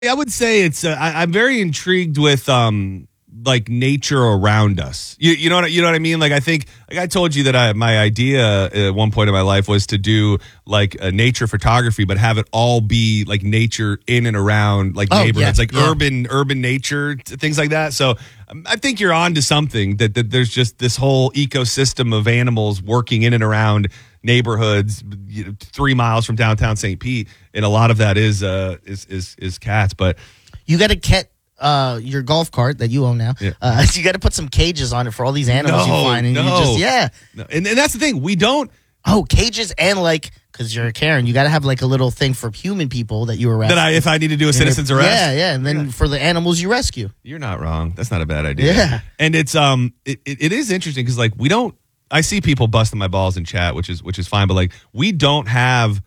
I would say it's. I'm very intrigued with like nature around us. You know what I mean? Like I think, like I told you that my idea at one point in my life was to do like a nature photography, but have it all be like nature in and around like neighborhoods, urban nature, things like that. So I think you're on to something that there's just this whole ecosystem of animals working in and around neighborhoods 3 miles from downtown St. Pete, and a lot of that is cats. But you got to get your golf cart that you own now. Yeah. You got to put some cages on it for all these animals you find. And and that's the thing, we don't. Oh, cages and like, because you're a Karen, you got to have like a little thing for human people that you arrest. If I need to do a citizen's arrest. Yeah, and then for the animals you rescue. You're not wrong. That's not a bad idea. Yeah, and it's it is interesting because like we don't. I see people busting my balls in chat, which is fine, but like we don't have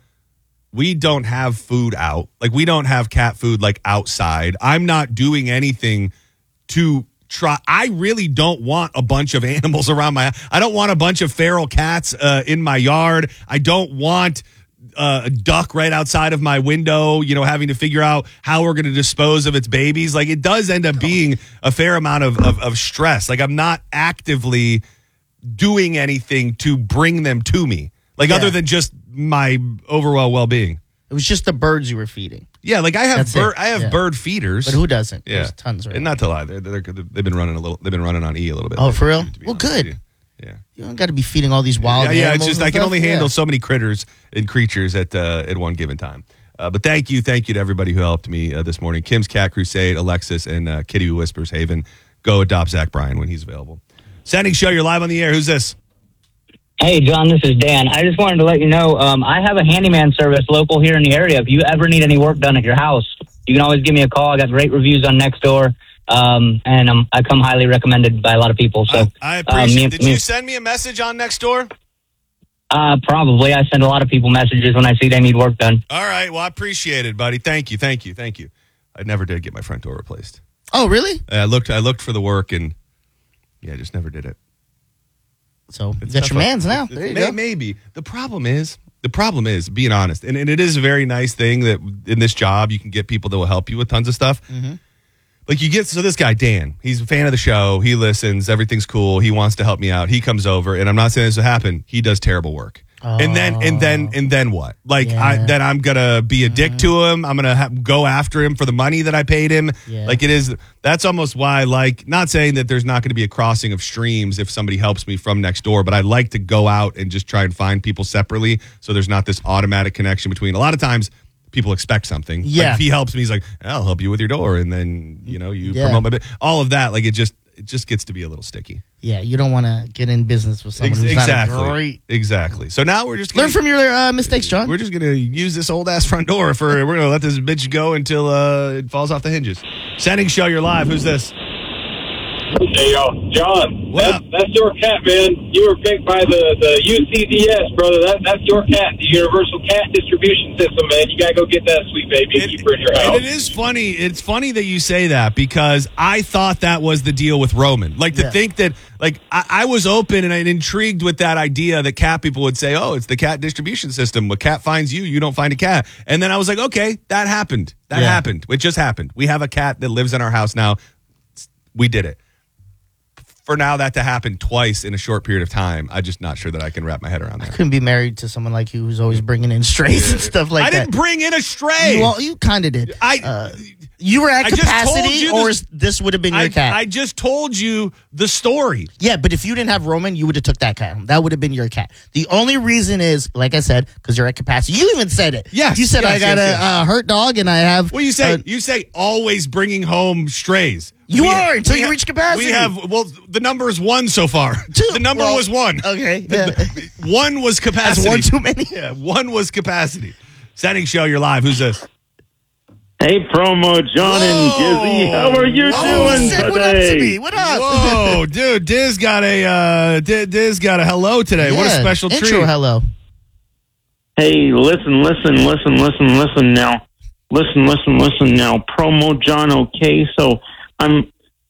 food out. Like we don't have cat food like outside. I'm not doing anything to try. I really don't want a bunch of animals around I don't want a bunch of feral cats in my yard. I don't want a duck right outside of my window, having to figure out how we're going to dispose of its babies. Like it does end up being a fair amount of stress. Like I'm not actively doing anything to bring them to me, like other than just my overall well-being. It was just the birds you were feeding. Yeah, like I have bird feeders, but who doesn't? Yeah, there's tons. Right, and not to lie, they've been running on E a little bit. Oh, lately, for real? Well, good. Yeah, you don't got to be feeding all these wild. Yeah, animals. it's just I can only handle so many critters and creatures at one given time. But thank you to everybody who helped me this morning. Kim's Cat Crusade, Alexis, and Kitty Who Whispers Haven. Go adopt Zach Bryan when he's available. Sending show, you're live on the air. Who's this? Hey, John, this is Dan. I just wanted to let you know, I have a handyman service local here in the area. If you ever need any work done at your house, you can always give me a call. I got great reviews on Nextdoor, and I come highly recommended by a lot of people. So I appreciate it. Did you send me a message on Nextdoor? Probably. I send a lot of people messages when I see they need work done. All right. Well, I appreciate it, buddy. Thank you. I never did get my front door replaced. Oh, really? I looked for the work and I just never did it. So you got your mans now. There you go. Maybe. The problem is, being honest, and it is a very nice thing that in this job you can get people that will help you with tons of stuff. Mm-hmm. Like this guy, Dan, he's a fan of the show. He listens. Everything's cool. He wants to help me out. He comes over, and I'm not saying this will happen. He does terrible work. Oh. And then what? Like, then I'm going to be a dick to him. I'm going to go after him for the money that I paid him. Yeah. Like that's almost why, like, not saying that there's not going to be a crossing of streams if somebody helps me from next door, but I like to go out and just try and find people separately. So there's not this automatic connection between. A lot of times people expect something. Yeah. Like if he helps me, he's like, I'll help you with your door. And then, you promote my bit. All of that. Like it just gets to be a little sticky. Yeah, you don't want to get in business with someone who's not great. Exactly. So now we're just learn from your mistakes, John. We're just gonna use this old ass front door we're gonna let this bitch go until it falls off the hinges. Sending show, you're live. Who's this? Hey, yo, John, that's your cat, man. You were picked by the UCDS, brother. That's your cat, the Universal Cat Distribution System, man. You got to go get that sweet baby and keep her in your house. And it is funny. It's funny that you say that because I thought that was the deal with Roman. Like to think that, like, I was open and intrigued with that idea that cat people would say, oh, it's the cat distribution system. A cat finds you, you don't find a cat. And then I was like, okay, that happened. That happened. It just happened. We have a cat that lives in our house now. We did it. For now, that to happen twice in a short period of time, I'm just not sure that I can wrap my head around that. I couldn't be married to someone like you who's always bringing in strays and stuff like that. I didn't bring in a stray. You kind of did. You were at capacity, or this would have been your cat? I just told you the story. Yeah, but if you didn't have Roman, you would have took that cat. That would have been your cat. The only reason is, like I said, because you're at capacity. You even said it. Yes. You said I got a hurt dog, and I have. Well, you say always bringing home strays. You are until you reach capacity. The number is 1 so far. 2. The number was 1. Okay. 1 was capacity. That's 1 too many. Yeah, 1 was capacity. Sending show, you're live. Who's this? Hey, Promo John and Gizzy. How are you doing today? What up to me? What up? Whoa, dude, Diz got a hello today. What a special treat. Intro hello. Hey, listen now. Listen now. Promo John, okay? So I'm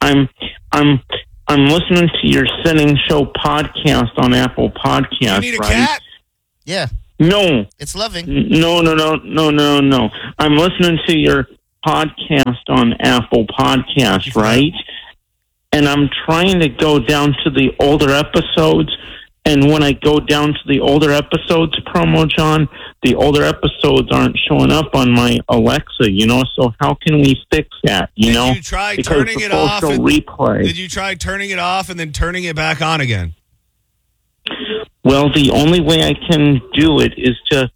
listening to your Sending Show podcast on Apple Podcasts, you need a right? cat? Yeah. No. It's loving. No. I'm listening to your podcast on Apple Podcasts, right? And I'm trying to go down to the older episodes. And when I go down to the older episodes, Promo John, the older episodes aren't showing up on my Alexa, So how can we fix that, Did you try turning it off? Replay. Did you try turning it off and then turning it back on again? Well, the only way I can do it is to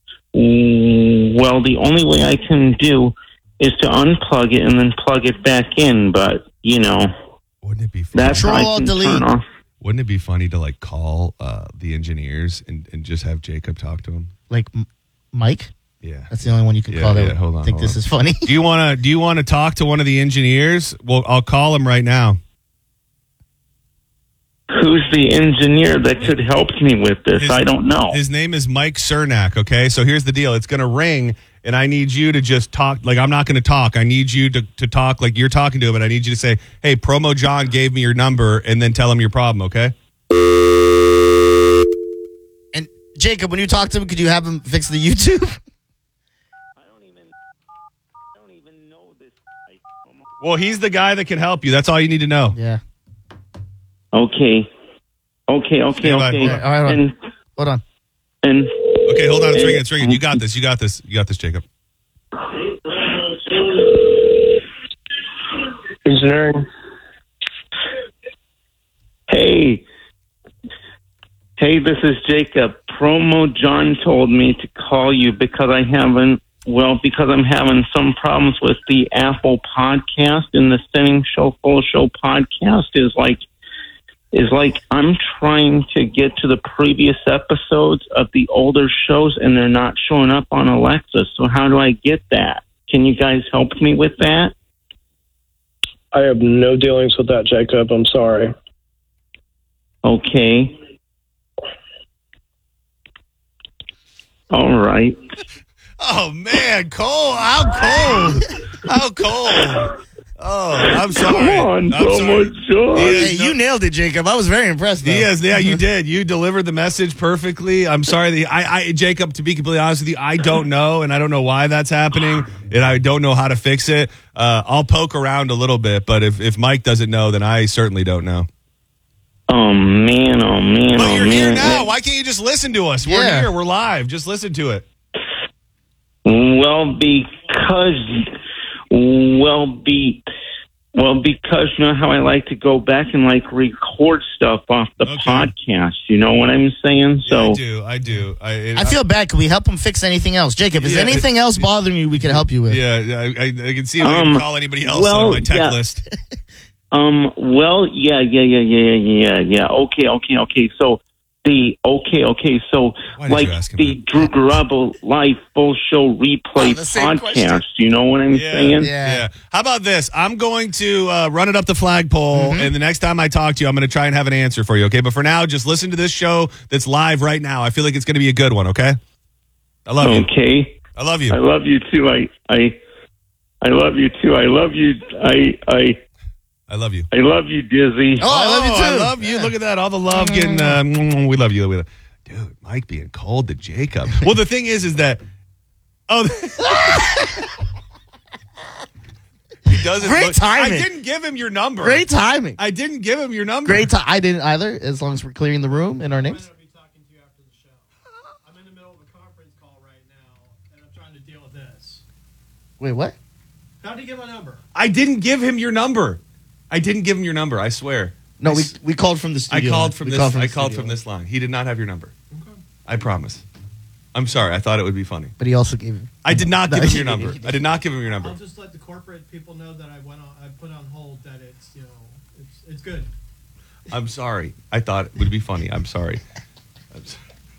unplug it and then plug it back in. But, wouldn't it be funny? That's how I can turn off. Wouldn't it be funny to call the engineers and just have Jacob talk to him? Like Mike? Yeah. That's the only one you can call that. Yeah, hold on. Think this is funny. Do you want to talk to one of the engineers? Well, I'll call him right now. Who's the engineer that could help me with this? I don't know. His name is Mike Cernak, okay? So here's the deal. It's going to ring, and I need you to just talk. I'm not going to talk. I need you to talk like you're talking to him, and I need you to say, hey, Promo John gave me your number, and then tell him your problem, okay? And Jacob, when you talk to him, could you have him fix the YouTube? I don't even know this guy. Well, he's the guy that can help you. That's all you need to know. Yeah. Okay. All right, hold on. And okay, hold on. It's ringing. You got this, Jacob. Engineering. Hey, this is Jacob. Promo John told me to call you because I'm having some problems with the Apple podcast, and the Setting Show Full Show podcast is like I'm trying to get to the previous episodes of the older shows, and they're not showing up on Alexa. So how do I get that? Can you guys help me with that? I have no dealings with that, Jacob. I'm sorry. Okay. All right. Oh, man, Cole, how cold? Oh, I'm sorry. Come on, I'm sorry. John. Hey, you nailed it, Jacob. I was very impressed, though. Yeah, you did. You delivered the message perfectly. I'm sorry. Jacob, to be completely honest with you, I don't know, and I don't know why that's happening, and I don't know how to fix it. I'll poke around a little bit, but if Mike doesn't know, then I certainly don't know. Oh, man. But you're here now. Why can't you just listen to us? We're here. We're live. Just listen to it. Because you know how I like to go back and record stuff off the podcast. You know what I'm saying? So yeah, I do. I feel bad. Can we help him fix anything else? Jacob, is anything else bothering you we can help you with? Yeah, I can see if I can call anybody else on my tech list. Yeah. Okay. So So the Drew Garabo Live Full Show Replay podcast. You know what I'm saying? Yeah. How about this? I'm going to run it up the flagpole, and the next time I talk to you, I'm going to try and have an answer for you. Okay, but for now, just listen to this show that's live right now. I feel like it's going to be a good one. Okay. I love you. Okay. I love you. I love you too. I love you too. I love you. I love you. I love you, Dizzy. Oh, I love you too. I love you. Look at that. All the love getting. We love you. Dude, Mike being cold to Jacob. Well, the thing is that. Oh. He doesn't. Great timing. I didn't give him your number. Great timing. I didn't give him your number. I didn't either, as long as we're clearing the room and our names. I'm going to be talking to you after the show. I'm in the middle of a conference call right now, and I'm trying to deal with this. Wait, what? How did you get my number? I didn't give him your number. I swear. No, we called from the studio. I called from this line. He did not have your number. Okay. I promise. I'm sorry. I thought it would be funny. But he also gave him. I did not give him your number. I did not give him your number. I'll just let the corporate people know that I put on hold that it's it's good. I'm sorry. I thought it would be funny. I'm sorry. See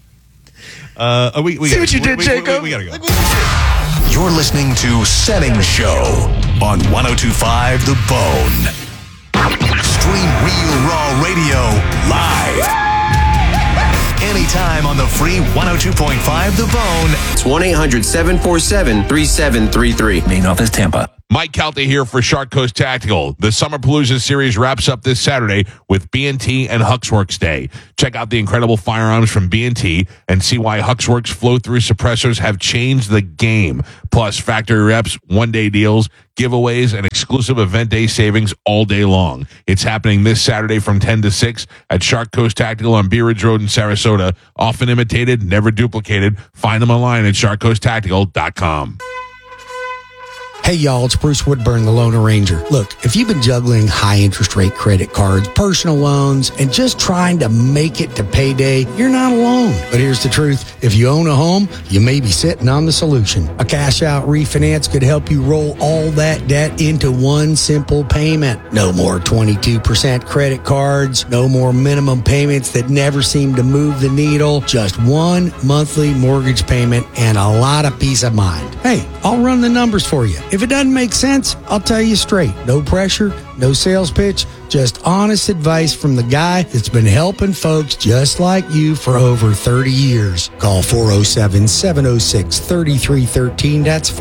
what you did, Jacob. We gotta go. You're listening to Setting Show on 102.5 The Bone. Stream Real Raw Radio live. Anytime on the free 102.5 The Bone. It's 1-800-747-3733. Main office, Tampa. Mike Calta here for Shark Coast Tactical. The Summer Palooza series wraps up this Saturday with B&T and Huxworks Day. Check out the incredible firearms from B&T and see why Huxworks flow-through suppressors have changed the game. Plus, factory reps, one-day deals, giveaways, and exclusive event day savings all day long. It's happening this Saturday from 10 to 6 at Shark Coast Tactical on Bee Ridge Road in Sarasota. Often imitated, never duplicated. Find them online at sharkcoasttactical.com. Hey y'all, it's Bruce Woodburn, the Loan Arranger. Look, if you've been juggling high interest rate credit cards, personal loans, and just trying to make it to payday, you're not alone. But here's the truth. If you own a home, you may be sitting on the solution. A cash out refinance could help you roll all that debt into one simple payment. No more 22% credit cards, no more minimum payments that never seem to move the needle, just one monthly mortgage payment and a lot of peace of mind. Hey, I'll run the numbers for you. If it doesn't make sense, I'll tell you straight. No pressure, no sales pitch, just honest advice from the guy that's been helping folks just like you for over 30 years. Call 407-706-3313. That's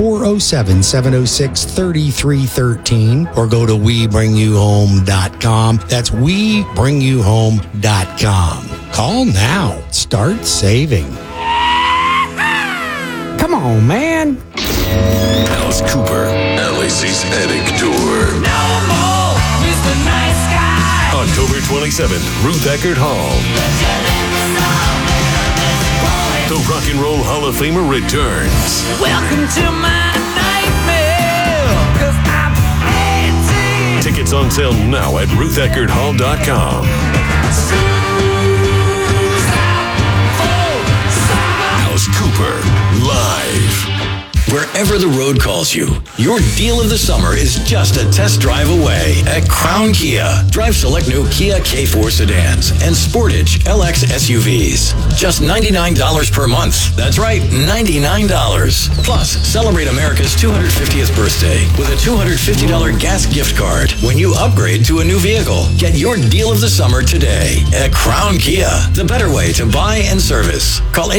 407-706-3313. Or go to WeBringYouHome.com. That's WeBringYouHome.com. Call now. Start saving. Come on, man. Alice Cooper, LAC's Attic Tour. No more Mr. Nice Guy. October 27th, Ruth Eckerd Hall. The Rock and Roll Hall of Famer returns. Welcome to my nightmare, 'cause I'm 18. Tickets on sale now at RuthEckerdHall.com. Alice Cooper, live. Wherever the road calls you, your deal of the summer is just a test drive away at Crown Kia. Drive select new Kia K4 sedans and Sportage LX SUVs. Just $99 per month. That's right, $99. Plus, celebrate America's 250th birthday with a $250 gas gift card when you upgrade to a new vehicle. Get your deal of the summer today at Crown Kia, the better way to buy and service. Call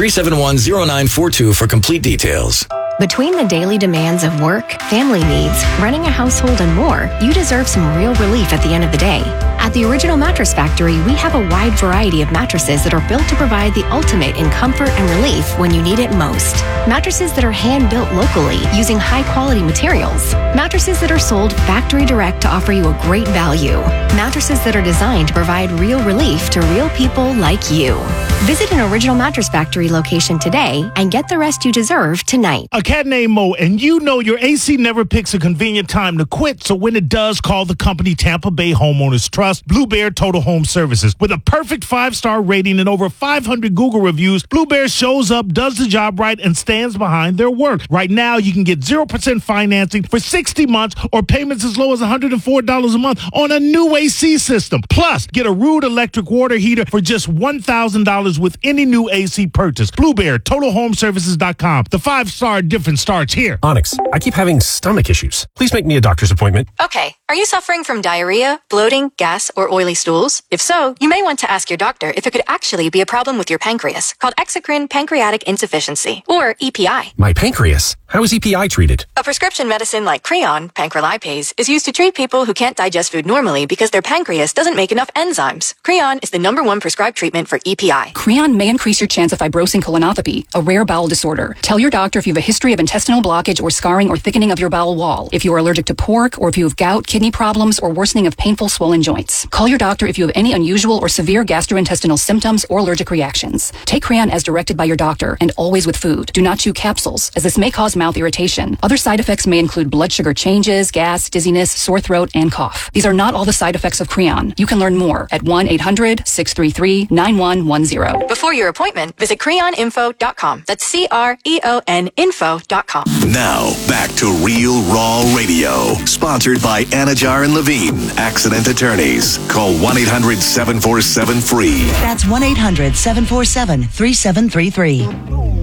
800-371-0942 for complete details. Between the daily demands of work, family needs, running a household, and more, you deserve some real relief at the end of the day. At the Original Mattress Factory, we have a wide variety of mattresses that are built to provide the ultimate in comfort and relief when you need it most. Mattresses that are hand-built locally using high-quality materials. Mattresses that are sold factory direct to offer you a great value. Mattresses that are designed to provide real relief to real people like you. Visit an Original Mattress Factory location today and get the rest you deserve tonight. A cat named Mo, and you know your AC never picks a convenient time to quit, so when it does, call the company Tampa Bay Homeowners Trust, Blue Bear Total Home Services. With a perfect 5-star rating and over 500 Google reviews, Blue Bear shows up, does the job right, and stands behind their work. Right now, you can get 0% financing for 60 months or payments as low as $104 a month on a new AC system. Plus, get a Rude electric water heater for just $1,000 with any new AC purchase. Blue Bear, TotalHomeServices.com. The 5-star difference starts here. Onyx, I keep having stomach issues. Please make me a doctor's appointment. Okay. Are you suffering from diarrhea, bloating, gas, or oily stools? If so, you may want to ask your doctor if it could actually be a problem with your pancreas, called exocrine pancreatic insufficiency, or EPI. My pancreas? How is EPI treated? A prescription medicine like Creon, pancrelipase, is used to treat people who can't digest food normally because their pancreas doesn't make enough enzymes. Creon is the #1 prescribed treatment for EPI. Creon may increase your chance of fibrosing colonopathy, a rare bowel disorder. Tell your doctor if you have a history of intestinal blockage or scarring or thickening of your bowel wall, if you are allergic to pork, or if you have gout, kidney problems, or worsening of painful swollen joints. Call your doctor if you have any unusual or severe gastrointestinal symptoms or allergic reactions. Take Creon as directed by your doctor and always with food. Do not chew capsules, as this may cause mouth irritation. Other side effects may include blood sugar changes, gas, dizziness, sore throat, and cough. These are not all the side effects of Creon. You can learn more at 1-800-633-9110. Before your appointment, visit creoninfo.com. That's CREON info.com. Now, back to Real Raw Radio. Sponsored by Anajar and Levine, Accident Attorneys. Call 1-800-747-FREE. That's 1-800-747-3733.